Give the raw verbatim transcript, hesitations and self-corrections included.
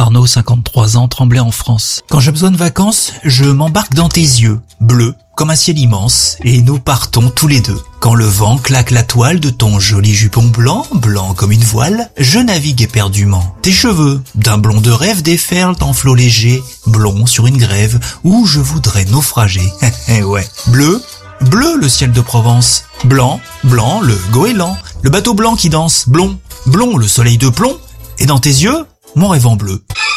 Arnaud, cinquante-trois ans, Tremblay en France. Quand j'ai besoin de vacances, je m'embarque dans tes yeux, bleus comme un ciel immense, et nous partons tous les deux. Quand le vent claque la toile de ton joli jupon blanc, blanc comme une voile, je navigue éperdument. Tes cheveux, d'un blond de rêve, déferlent en flot léger, blond sur une grève, où je voudrais naufrager. Ouais. Bleu, bleu le ciel de Provence. Blanc, blanc le goéland. Le bateau blanc qui danse, blond, blond le soleil de plomb. Et dans tes yeux, mon rêve en bleu.